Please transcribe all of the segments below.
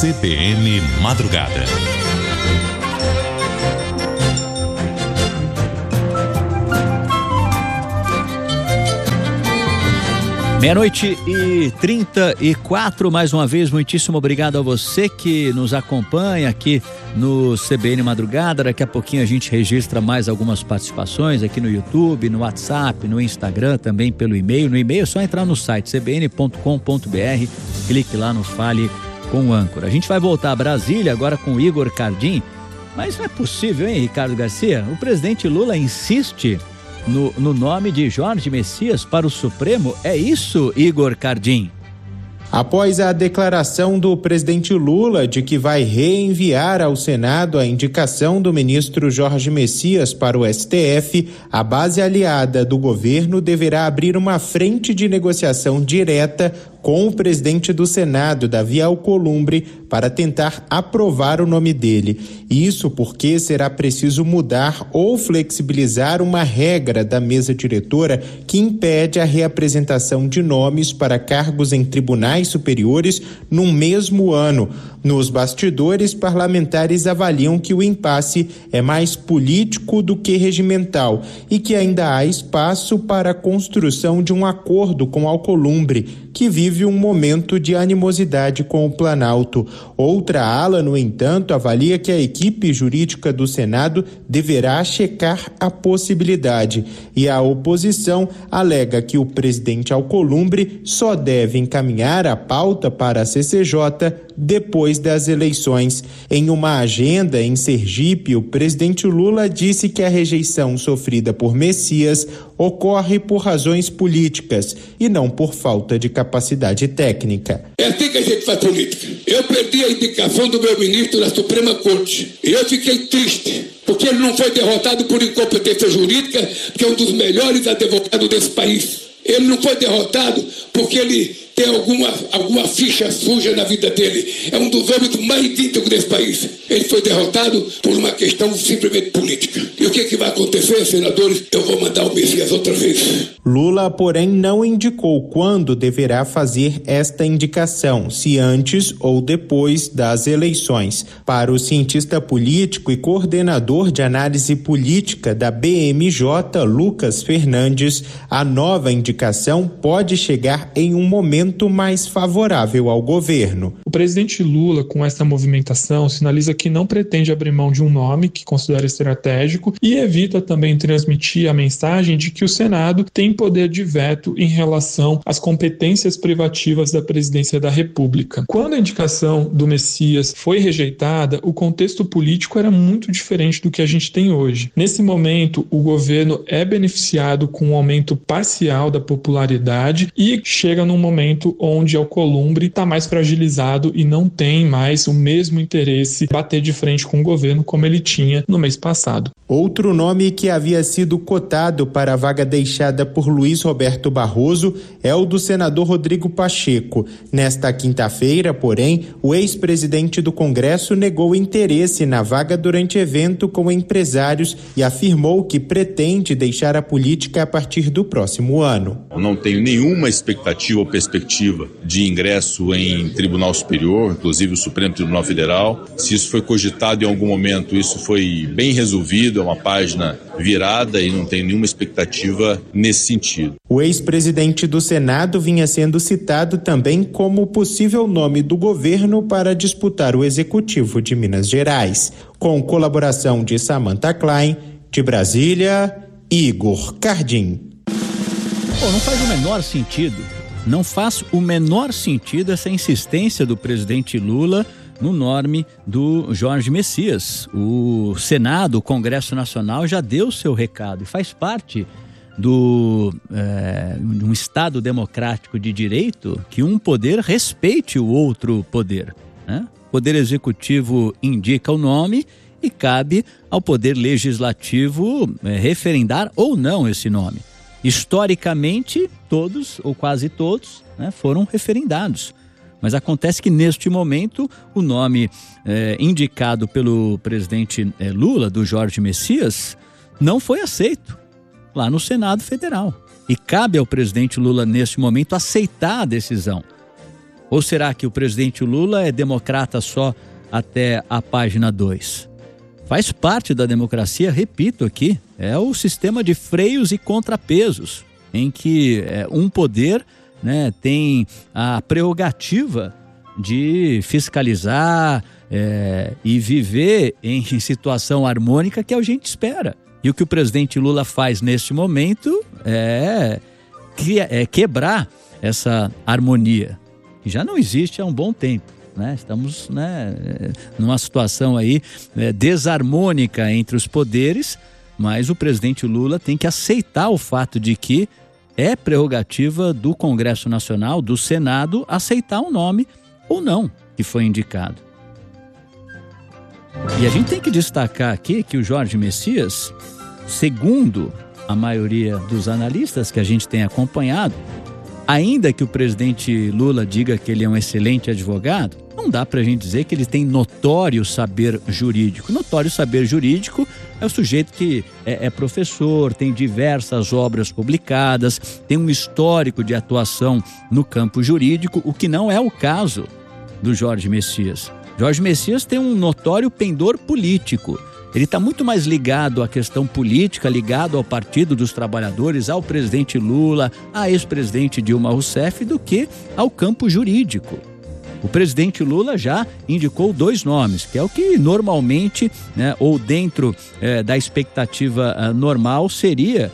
CBN Madrugada. Meia-noite e 34, mais uma vez, muitíssimo obrigado a você que nos acompanha aqui no CBN Madrugada. Daqui a pouquinho a gente registra mais algumas participações aqui no YouTube, no WhatsApp, no Instagram, também pelo e-mail. No e-mail é só entrar no site cbn.com.br, clique lá no Fale com o Âncora. A gente vai voltar a Brasília agora com o Igor Cardim, mas não é possível, hein, Ricardo Garcia? O presidente Lula insiste no nome de Jorge Messias para o Supremo. É isso, Igor Cardim? Após a declaração do presidente Lula de que vai reenviar ao Senado a indicação do ministro Jorge Messias para o STF, a base aliada do governo deverá abrir uma frente de negociação direta com o presidente do Senado, Davi Alcolumbre, para tentar aprovar o nome dele. Isso porque será preciso mudar ou flexibilizar uma regra da mesa diretora que impede a reapresentação de nomes para cargos em tribunais superiores num mesmo ano. Nos bastidores, parlamentares avaliam que o impasse é mais político do que regimental e que ainda há espaço para a construção de um acordo com Alcolumbre, que vive um momento de animosidade com o Planalto. Outra ala, no entanto, avalia que a equipe jurídica do Senado deverá checar a possibilidade, e a oposição alega que o presidente Alcolumbre só deve encaminhar a pauta para a CCJ depois das eleições. Em uma agenda em Sergipe, o presidente Lula disse que a rejeição sofrida por Messias ocorre por razões políticas e não por falta de capacidade técnica. É assim que a gente faz política. Eu perdi a indicação do meu ministro na Suprema Corte e eu fiquei triste, porque ele não foi derrotado por incompetência jurídica, que é um dos melhores advogados desse país. Ele não foi derrotado porque ele tem alguma ficha suja na vida dele. É um dos homens mais íntegros desse país. Ele foi derrotado por uma questão simplesmente política. E o que vai acontecer, senadores? Eu vou mandar o Messias outra vez. Lula, porém, não indicou quando deverá fazer esta indicação, se antes ou depois das eleições. Para o cientista político e coordenador de análise política da BMJ, Lucas Fernandes, a nova indicação pode chegar em um momento mais favorável ao governo. O presidente Lula, com essa movimentação, sinaliza que não pretende abrir mão de um nome que considera estratégico e evita também transmitir a mensagem de que o Senado tem poder de veto em relação às competências privativas da presidência da República. Quando a indicação do Messias foi rejeitada, o contexto político era muito diferente do que a gente tem hoje. Nesse momento, o governo é beneficiado com um aumento parcial da popularidade e chega num momento onde Alcolumbre está mais fragilizado e não tem mais o mesmo interesse de bater de frente com o governo como ele tinha no mês passado. Outro nome que havia sido cotado para a vaga deixada por Luiz Roberto Barroso é o do senador Rodrigo Pacheco. Nesta quinta-feira, porém, o ex-presidente do Congresso negou interesse na vaga durante evento com empresários e afirmou que pretende deixar a política a partir do próximo ano. Eu não tenho nenhuma expectativa ou perspectiva de ingresso em Tribunal Superior, inclusive o Supremo Tribunal Federal. Se isso foi cogitado em algum momento, isso foi bem resolvido, é uma página virada e não tenho nenhuma expectativa nesse sentido. O ex-presidente do Senado vinha sendo citado também como possível nome do governo para disputar o Executivo de Minas Gerais. Com colaboração de Samantha Klein, de Brasília, Igor Cardim. Não faz o menor sentido. Não faz o menor sentido essa insistência do presidente Lula no nome do Jorge Messias. O Senado, o Congresso Nacional já deu seu recado e faz parte de um Estado democrático de direito que um poder respeite o outro poder, né? O Poder Executivo indica o nome e cabe ao Poder Legislativo referendar ou não esse nome. Historicamente, todos ou quase todos, né, foram referendados. Mas acontece que neste momento o nome indicado pelo presidente Lula, do Jorge Messias, não foi aceito lá no Senado Federal. E cabe ao presidente Lula neste momento aceitar a decisão. Ou será que o presidente Lula é democrata só até a página 2? Faz parte da democracia, repito aqui, é o sistema de freios e contrapesos, em que um poder, né, tem a prerrogativa de fiscalizar e viver em situação harmônica que a gente espera. E o que o presidente Lula faz neste momento é quebrar essa harmonia, que já não existe há um bom tempo, né? Estamos, né, numa situação aí desarmônica entre os poderes, mas o presidente Lula tem que aceitar o fato de que é prerrogativa do Congresso Nacional, do Senado, aceitar um nome ou não que foi indicado. E a gente tem que destacar aqui que o Jorge Messias, segundo a maioria dos analistas que a gente tem acompanhado, ainda que o presidente Lula diga que ele é um excelente advogado, não dá pra gente dizer que ele tem notório saber jurídico. Notório saber jurídico é o sujeito que é professor, tem diversas obras publicadas, tem um histórico de atuação no campo jurídico, o que não é o caso do Jorge Messias. Jorge Messias tem um notório pendor político. Ele está muito mais ligado à questão política, ligado ao Partido dos Trabalhadores, ao presidente Lula, à ex-presidente Dilma Rousseff, do que ao campo jurídico. O presidente Lula já indicou 2 nomes, que é o que normalmente, né, ou dentro da expectativa normal, seria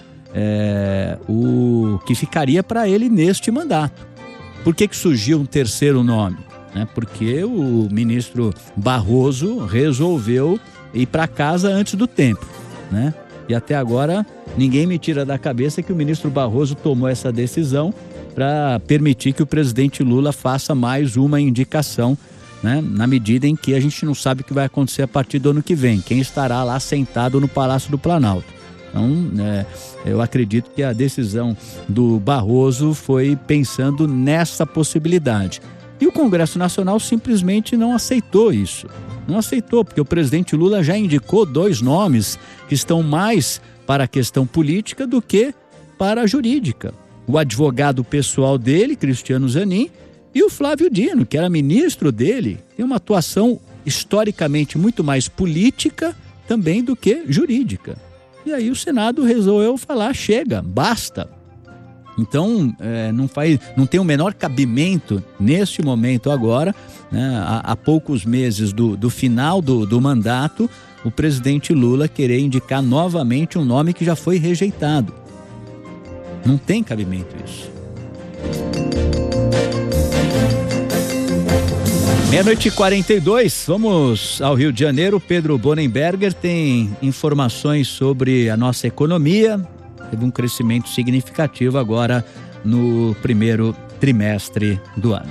o que ficaria para ele neste mandato. Por que surgiu um terceiro nome? Porque o ministro Barroso resolveu ir para casa antes do tempo, né? E até agora ninguém me tira da cabeça que o ministro Barroso tomou essa decisão para permitir que o presidente Lula faça mais uma indicação, né? Na medida em que a gente não sabe o que vai acontecer a partir do ano que vem, quem estará lá sentado no Palácio do Planalto. Então, eu acredito que a decisão do Barroso foi pensando nessa possibilidade. E o Congresso Nacional simplesmente não aceitou isso. Não aceitou, porque o presidente Lula já indicou 2 nomes que estão mais para a questão política do que para a jurídica. O advogado pessoal dele, Cristiano Zanin, e o Flávio Dino, que era ministro dele, tem uma atuação historicamente muito mais política também do que jurídica. E aí o Senado resolveu falar, chega, basta. Então, não tem o menor cabimento neste momento agora, né, há poucos meses do final do mandato, o presidente Lula querer indicar novamente um nome que já foi rejeitado. Não tem cabimento isso. 12:42, vamos ao Rio de Janeiro. Pedro Bonenberger tem informações sobre a nossa economia. Teve um crescimento significativo agora no primeiro trimestre do ano.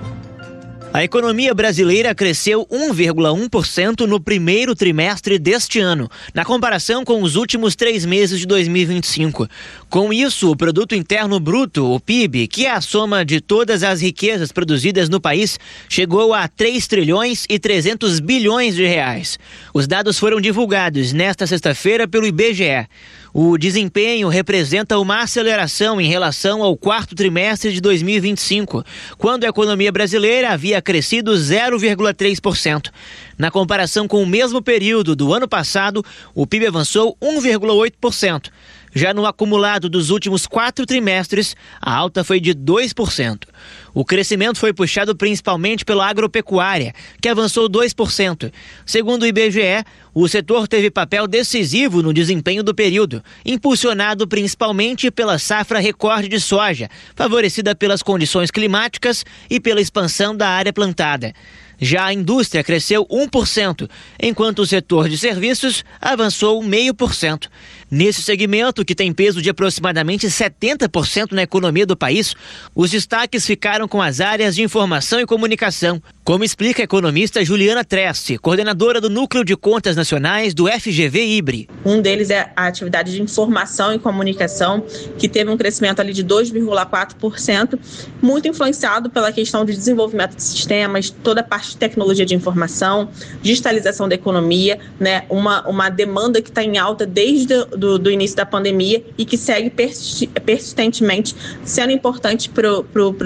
A economia brasileira cresceu 1,1% no primeiro trimestre deste ano, na comparação com os últimos 3 meses de 2025. Com isso, o Produto Interno Bruto, o PIB, que é a soma de todas as riquezas produzidas no país, chegou a 3 trilhões e 300 bilhões de reais. Os dados foram divulgados nesta sexta-feira pelo IBGE. O desempenho representa uma aceleração em relação ao 4º trimestre de 2025, quando a economia brasileira havia crescido 0,3%. Na comparação com o mesmo período do ano passado, o PIB avançou 1,8%. Já no acumulado dos últimos 4 trimestres, a alta foi de 2%. O crescimento foi puxado principalmente pela agropecuária, que avançou 2%. Segundo o IBGE, o setor teve papel decisivo no desempenho do período, impulsionado principalmente pela safra recorde de soja, favorecida pelas condições climáticas e pela expansão da área plantada. Já a indústria cresceu 1%, enquanto o setor de serviços avançou 0,5%. Nesse segmento, que tem peso de aproximadamente 70% na economia do país, os destaques ficaram com as áreas de informação e comunicação, como explica a economista Juliana Tressi, coordenadora do Núcleo de Contas Nacionais do FGV-IBRE. Um deles é a atividade de informação e comunicação, que teve um crescimento ali de 2,4%, muito influenciado pela questão de desenvolvimento de sistemas, toda a parte de tecnologia de informação, digitalização da economia, né, uma demanda que está em alta desde do início da pandemia e que segue persistentemente sendo importante para o desempenho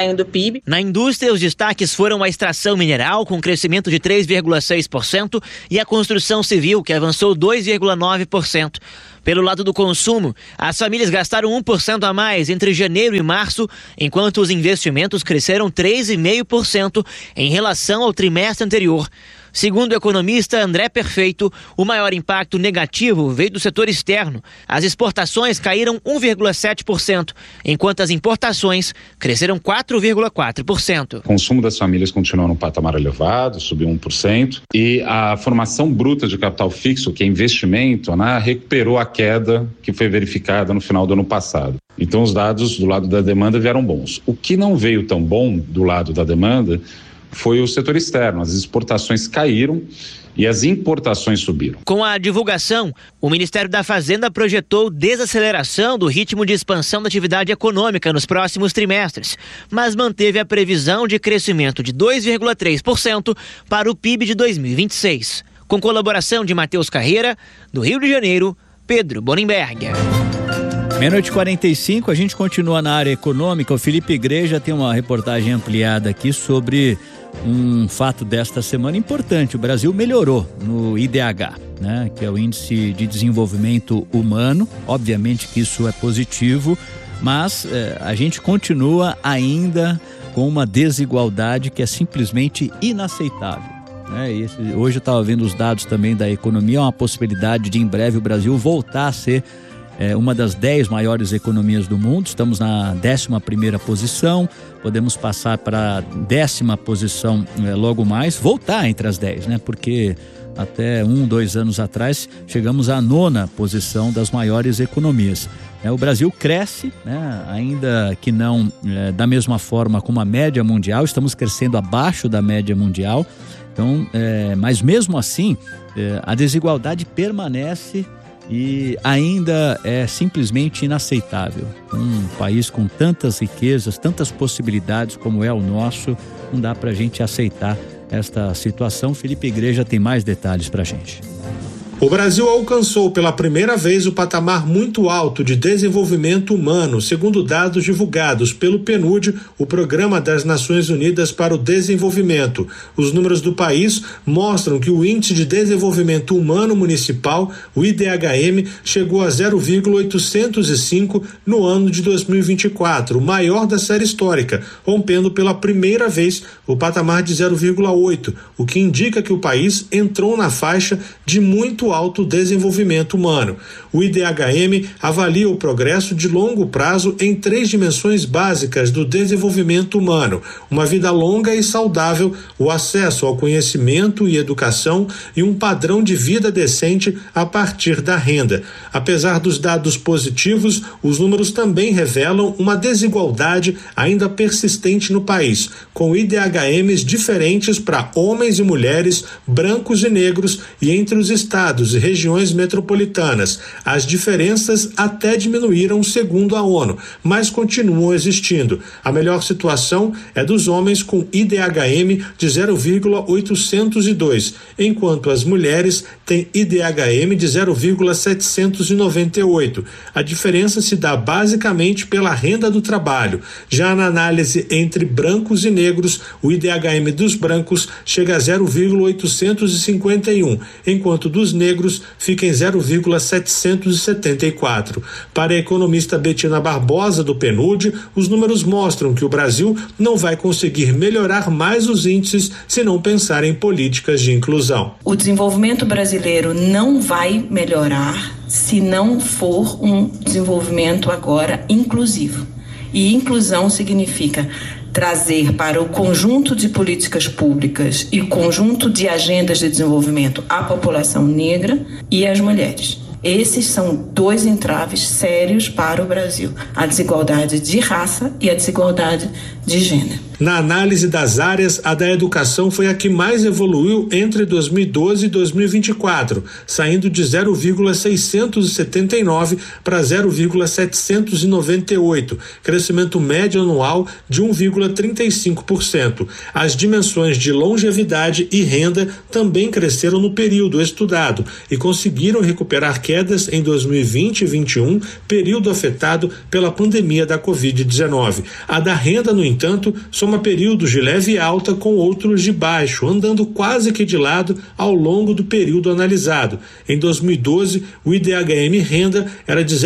desempenho do PIB. Na indústria, os destaques foram a extração mineral, com crescimento de 3,6%, e a construção civil, que avançou 2,9%. Pelo lado do consumo, as famílias gastaram 1% a mais entre janeiro e março, enquanto os investimentos cresceram 3,5% em relação ao trimestre anterior. Segundo o economista André Perfeito, o maior impacto negativo veio do setor externo. As exportações caíram 1,7%, enquanto as importações cresceram 4,4%. O consumo das famílias continuou num patamar elevado, subiu 1%, e a formação bruta de capital fixo, que é investimento, recuperou a queda que foi verificada no final do ano passado. Então os dados do lado da demanda vieram bons. O que não veio tão bom do lado da demanda foi o setor externo. As exportações caíram e as importações subiram. Com a divulgação, o Ministério da Fazenda projetou desaceleração do ritmo de expansão da atividade econômica nos próximos trimestres, mas manteve a previsão de crescimento de 2,3% para o PIB de 2026. Com colaboração de Matheus Carreira, do Rio de Janeiro, Pedro Bonenberger. 12h45, a gente continua na área econômica. O Felipe Igreja tem uma reportagem ampliada aqui sobre um fato desta semana importante. O Brasil melhorou no IDH, que é o Índice de Desenvolvimento Humano. Obviamente que isso é positivo, mas a gente continua ainda com uma desigualdade que é simplesmente inaceitável. Hoje eu estava vendo os dados também da economia, uma possibilidade de em breve o Brasil voltar a ser uma das 10 maiores economias do mundo. Estamos na 11ª posição, podemos passar para a 10ª posição logo mais, voltar entre as 10, porque até 2 anos atrás chegamos à 9ª posição das maiores economias. O Brasil cresce, ainda que não da mesma forma como a média mundial, estamos crescendo abaixo da média mundial, mas mesmo assim a desigualdade permanece e ainda é simplesmente inaceitável. Um país com tantas riquezas, tantas possibilidades como é o nosso, não dá pra gente aceitar esta situação. Felipe Igreja tem mais detalhes pra gente. O Brasil alcançou pela primeira vez o patamar muito alto de desenvolvimento humano, segundo dados divulgados pelo PNUD, o Programa das Nações Unidas para o Desenvolvimento. Os números do país mostram que o Índice de Desenvolvimento Humano Municipal, o IDHM, chegou a 0,805 no ano de 2024, o maior da série histórica, rompendo pela primeira vez o patamar de 0,8, o que indica que o país entrou na faixa de muito alto desenvolvimento humano. O IDHM avalia o progresso de longo prazo em 3 dimensões básicas do desenvolvimento humano: uma vida longa e saudável, o acesso ao conhecimento e educação e um padrão de vida decente a partir da renda. Apesar dos dados positivos, os números também revelam uma desigualdade ainda persistente no país, com IDHMs diferentes para homens e mulheres, brancos e negros e entre os estados e regiões metropolitanas. As diferenças até diminuíram segundo a ONU, mas continuam existindo. A melhor situação é dos homens com IDHM de 0,802, enquanto as mulheres têm IDHM de 0,798. A diferença se dá basicamente pela renda do trabalho. Já na análise entre brancos e negros, o IDHM dos brancos chega a 0,851, enquanto dos negros fica em 0,774. Para a economista Betina Barbosa, do PNUD, os números mostram que o Brasil não vai conseguir melhorar mais os índices se não pensar em políticas de inclusão. O desenvolvimento brasileiro não vai melhorar se não for um desenvolvimento agora inclusivo. E inclusão significa trazer para o conjunto de políticas públicas e conjunto de agendas de desenvolvimento a população negra e as mulheres. Esses são 2 entraves sérios para o Brasil: a desigualdade de raça e a desigualdade de gênero. Na análise das áreas, a da educação foi a que mais evoluiu entre 2012 e 2024, saindo de 0,679 para 0,798, crescimento médio anual de 1,35%. As dimensões de longevidade e renda também cresceram no período estudado e conseguiram recuperar quedas em 2020 e 2021, período afetado pela pandemia da Covid-19. A da renda, no entanto, soma períodos de leve alta com outros de baixo, andando quase que de lado ao longo do período analisado. Em 2012, o IDHM renda era de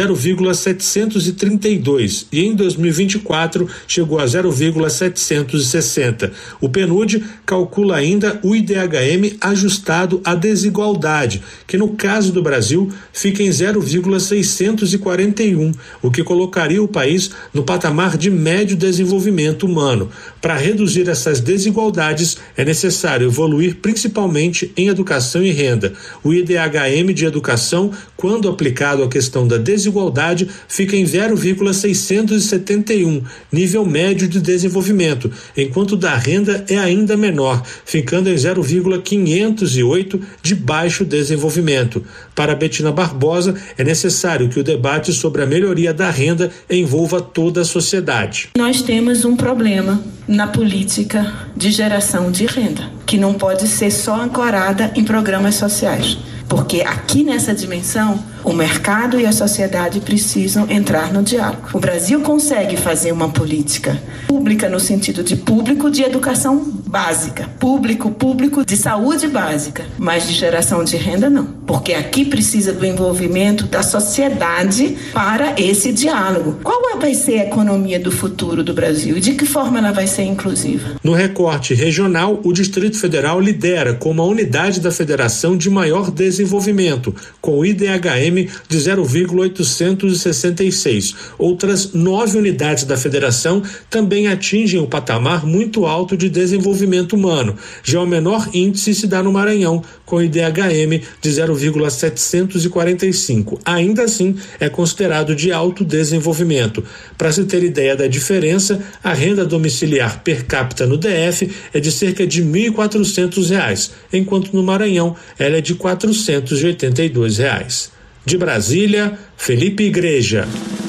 0,732 e em 2024 chegou a 0,760. O PNUD calcula ainda o IDHM ajustado à desigualdade, que no caso do Brasil fica em 0,641, o que colocaria o país no patamar de médio desenvolvimento humano. Para reduzir essas desigualdades, é necessário evoluir principalmente em educação e renda. O IDHM de educação, quando aplicado à questão da desigualdade, fica em 0,671, nível médio de desenvolvimento, enquanto da renda é ainda menor, ficando em 0,508 de baixo desenvolvimento. Para Betina Barbosa, é necessário que o debate sobre a melhoria da renda envolva toda a sociedade. Nós temos um problema na política de geração de renda, que não pode ser só ancorada em programas sociais. Porque aqui nessa dimensão, o mercado e a sociedade precisam entrar no diálogo. O Brasil consegue fazer uma política pública no sentido de público de educação básica, público de saúde básica, mas de geração de renda não. Porque aqui precisa do envolvimento da sociedade para esse diálogo. Qual vai ser a economia do futuro do Brasil e de que forma ela vai ser inclusiva? No recorte regional, o Distrito Federal lidera como a unidade da federação de maior desenvolvimento, com o IDHM de 0,866. Outras 9 unidades da federação também atingem o patamar muito alto de desenvolvimento humano. Já o menor índice se dá no Maranhão, com IDHM de 0,745. Ainda assim, é considerado de alto desenvolvimento. Para se ter ideia da diferença, a renda domiciliar per capita no DF é de cerca de R$ 1.400, enquanto no Maranhão ela é de R$ 482. De Brasília, Felipe Igreja.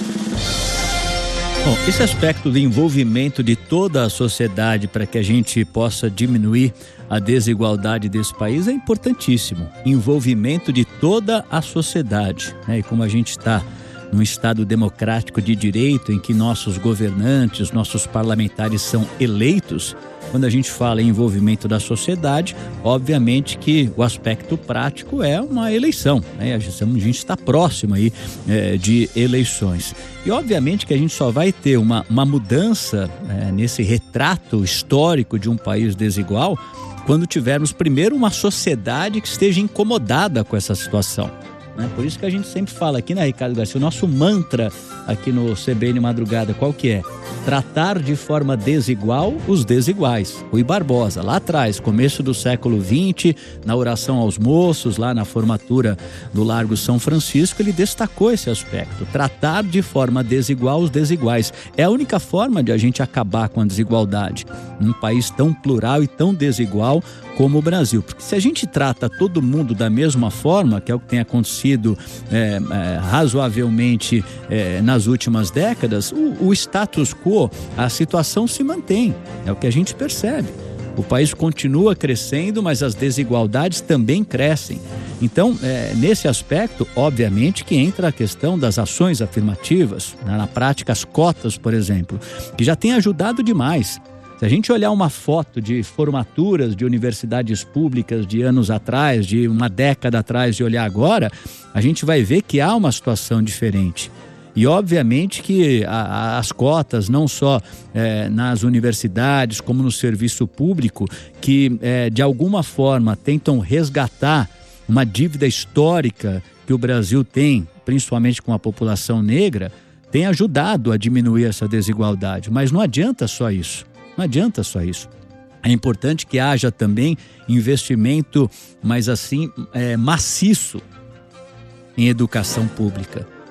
Bom, esse aspecto do envolvimento de toda a sociedade para que a gente possa diminuir a desigualdade desse país é importantíssimo. Envolvimento de toda a sociedade, né? E como a gente está num Estado democrático de direito, em que nossos governantes, nossos parlamentares são eleitos, quando a gente fala em envolvimento da sociedade, obviamente que o aspecto prático é uma eleição, né? A gente está próximo aí de eleições. E obviamente que a gente só vai ter uma mudança nesse retrato histórico de um país desigual quando tivermos primeiro uma sociedade que esteja incomodada com essa situação. Por isso que a gente sempre fala aqui, né, Ricardo Garcia, o nosso mantra aqui no CBN Madrugada, qual que é? Tratar de forma desigual os desiguais. Rui Barbosa, lá atrás, começo do século XX, na oração aos moços, lá na formatura do Largo São Francisco, ele destacou esse aspecto. Tratar de forma desigual os desiguais. É a única forma de a gente acabar com a desigualdade. Num país tão plural e tão desigual como o Brasil. Porque se a gente trata todo mundo da mesma forma, que é o que tem acontecido razoavelmente nas últimas décadas, o status quo, a situação se mantém. É o que a gente percebe. O país continua crescendo, mas as desigualdades também crescem. Então, nesse aspecto, obviamente que entra a questão das ações afirmativas, na prática as cotas, por exemplo, que já tem ajudado demais. Se a gente olhar uma foto de formaturas de universidades públicas de anos atrás, de uma década atrás e olhar agora, a gente vai ver que há uma situação diferente. E obviamente que as cotas, não só nas universidades, como no serviço público, que de alguma forma tentam resgatar uma dívida histórica que o Brasil tem, principalmente com a população negra, tem ajudado a diminuir essa desigualdade. Mas não adianta só isso. Não adianta só isso. É importante que haja também investimento, mas assim, maciço em educação pública.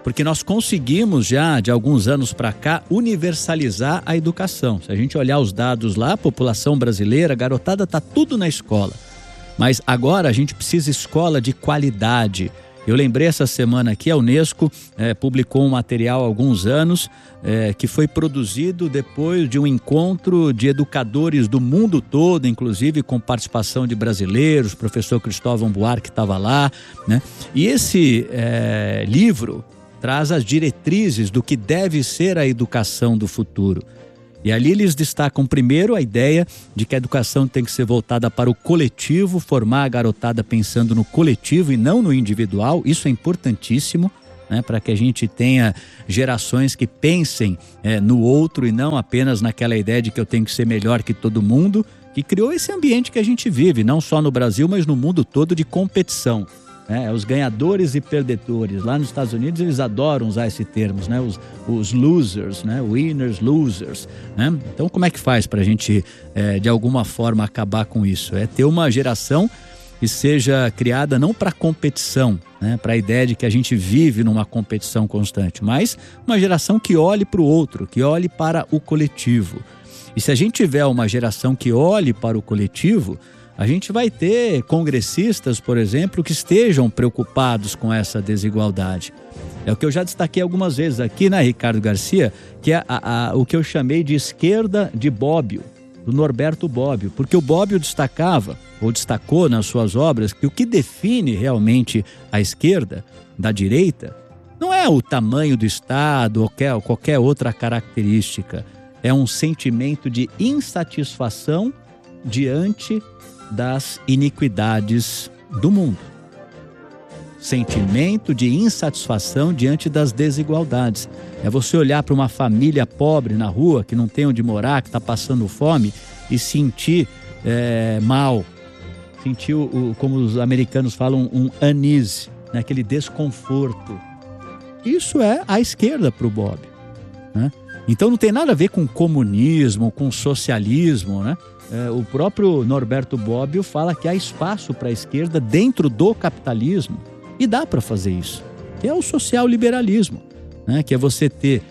Porque nós conseguimos já, de alguns anos para cá, universalizar a educação. Se a gente olhar os dados lá, a população brasileira, a garotada está tudo na escola. Mas agora a gente precisa de escola de qualidade. Eu lembrei essa semana aqui, a Unesco publicou um material há alguns anos que foi produzido depois de um encontro de educadores do mundo todo, inclusive com participação de brasileiros, o professor Cristóvão Buarque estava lá, né? E esse livro traz as diretrizes do que deve ser a educação do futuro. E ali eles destacam primeiro a ideia de que a educação tem que ser voltada para o coletivo, formar a garotada pensando no coletivo e não no individual. Isso é importantíssimo, né, para que a gente tenha gerações que pensem no outro e não apenas naquela ideia de que eu tenho que ser melhor que todo mundo, que criou esse ambiente que a gente vive, não só no Brasil, mas no mundo todo, de competição. Os ganhadores e perdedores. Lá nos Estados Unidos eles adoram usar esse termo, né? Os losers, né? Winners, losers, né? Então como é que faz para a gente de alguma forma acabar com isso? É ter uma geração que seja criada não para competição, né? Para a ideia de que a gente vive numa competição constante, mas uma geração que olhe para o outro, que olhe para o coletivo. E se a gente tiver uma geração que olhe para o coletivo, a gente vai ter congressistas, por exemplo, que estejam preocupados com essa desigualdade. É o que eu já destaquei algumas vezes aqui, né, Ricardo Garcia, que é o que eu chamei de esquerda de Bobbio, do Norberto Bobbio, porque o Bobbio destacou nas suas obras que o que define realmente a esquerda da direita não é o tamanho do Estado ou qualquer outra característica, é um sentimento de insatisfação diante das iniquidades do mundo. Sentimento de insatisfação diante das desigualdades. É você olhar para uma família pobre na rua, que não tem onde morar, que está passando fome, e sentir mal. Sentir, como os americanos falam, um unease, né? Aquele desconforto. Isso é a esquerda para o Bob, né? Então não tem nada a ver com comunismo, com socialismo, né? O próprio Norberto Bobbio fala que há espaço para a esquerda dentro do capitalismo, e dá para fazer isso, que é o social-liberalismo, né? Que é você ter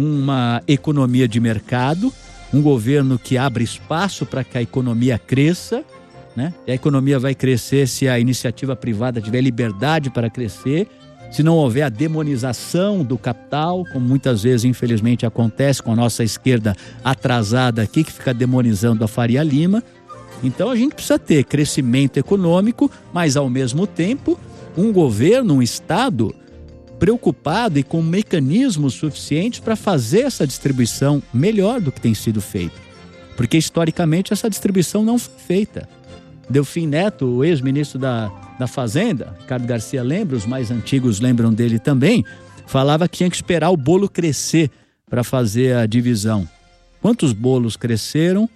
uma economia de mercado, um governo que abre espaço para que a economia cresça, né? E a economia vai crescer se a iniciativa privada tiver liberdade para crescer, se não houver a demonização do capital, como muitas vezes, infelizmente, acontece com a nossa esquerda atrasada aqui, que fica demonizando a Faria Lima. Então a gente precisa ter crescimento econômico, mas ao mesmo tempo um governo, um Estado preocupado e com mecanismos suficientes para fazer essa distribuição melhor do que tem sido feito. Porque historicamente essa distribuição não foi feita. Delfim Neto, o ex-ministro da Fazenda, Ricardo Garcia lembra, os mais antigos lembram dele também, falava que tinha que esperar o bolo crescer para fazer a divisão. Quantos bolos cresceram,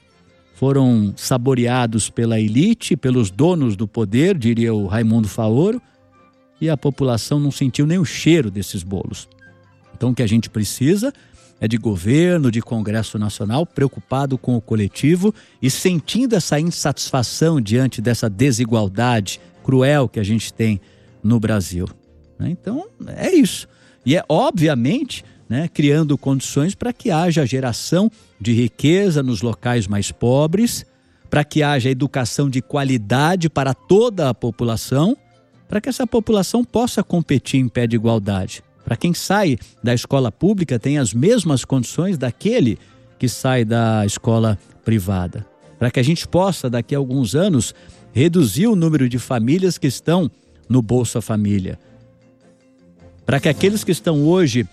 foram saboreados pela elite, pelos donos do poder, diria o Raimundo Faoro, e a população não sentiu nem o cheiro desses bolos. Então o que a gente precisa é de governo, de Congresso Nacional, preocupado com o coletivo e sentindo essa insatisfação diante dessa desigualdade cruel que a gente tem no Brasil. Então, é isso. E é, obviamente, né, criando condições para que haja geração de riqueza nos locais mais pobres, para que haja educação de qualidade para toda a população, para que essa população possa competir em pé de igualdade. Para quem sai da escola pública tem as mesmas condições daquele que sai da escola privada. Para que a gente possa, daqui a alguns anos, reduzir o número de famílias que estão no Bolsa Família. Para que aqueles que estão hoje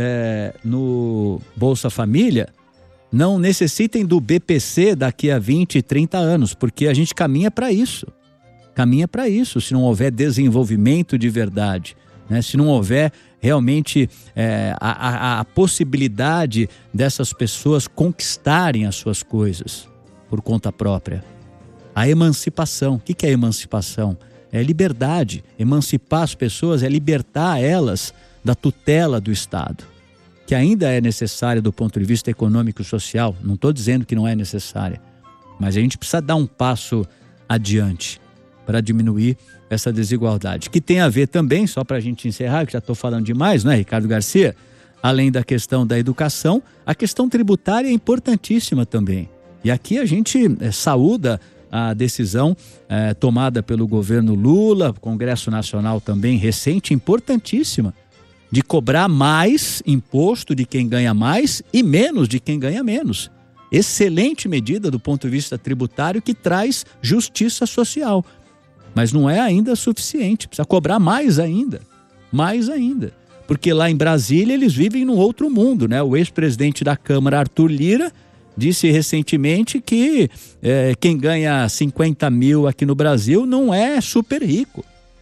no Bolsa Família não necessitem do BPC daqui a 20, 30 anos, porque a gente caminha para isso. Caminha para isso, se não houver desenvolvimento de verdade, né? Se não houver realmente a possibilidade dessas pessoas conquistarem as suas coisas por conta própria. A emancipação. O que é emancipação? É liberdade. Emancipar as pessoas é libertar elas da tutela do Estado, que ainda é necessária do ponto de vista econômico e social. Não estou dizendo que não é necessária, mas a gente precisa dar um passo adiante. para diminuir essa desigualdade. Que tem a ver também, só para a gente encerrar, que já estou falando demais, não é, Ricardo Garcia? Além da questão da educação, a questão tributária é importantíssima também. E aqui a gente saúda a decisão tomada pelo governo Lula, Congresso Nacional também recente, importantíssima, de cobrar mais imposto de quem ganha mais e menos de quem ganha menos. Excelente medida do ponto de vista tributário que traz justiça social. Mas não é ainda suficiente, precisa cobrar mais ainda. Porque lá em Brasília eles vivem num outro mundo, né? O ex-presidente da Câmara, Arthur Lira, disse recentemente que quem ganha 50 mil aqui no Brasil não é super rico.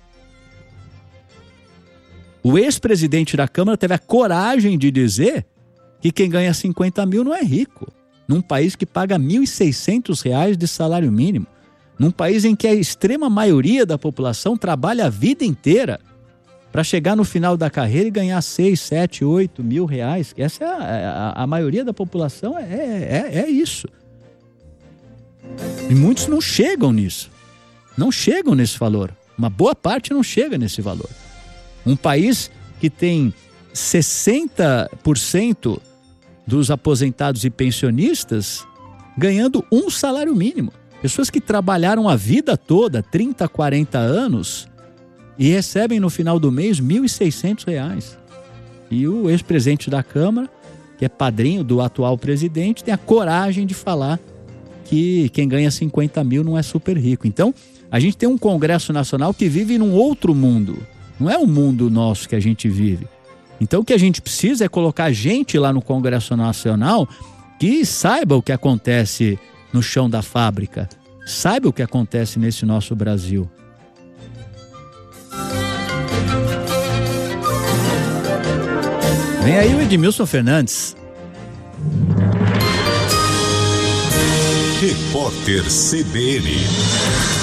O ex-presidente da Câmara teve a coragem de dizer que quem ganha 50 mil não é rico. Num país que paga R$ 1.600 de salário mínimo. Num país em que a extrema maioria da população trabalha a vida inteira para chegar no final da carreira e ganhar 6, 7, 8 mil reais. Essa é a maioria da população, é isso. E muitos não chegam nisso. Não chegam nesse valor. Uma boa parte não chega nesse valor. Um país que tem 60% dos aposentados e pensionistas ganhando um salário mínimo. Pessoas que trabalharam a vida toda, 30, 40 anos, e recebem no final do mês R$ 1.600. E o ex-presidente da Câmara, que é padrinho do atual presidente, tem a coragem de falar que quem ganha 50 mil não é super rico. Então, a gente tem um Congresso Nacional que vive num outro mundo. Não é o mundo nosso que a gente vive. Então, o que a gente precisa é colocar gente lá no Congresso Nacional que saiba o que acontece no chão da fábrica, saiba o que acontece nesse nosso Brasil. Vem aí o Edmilson Fernandes. Repórter CBN.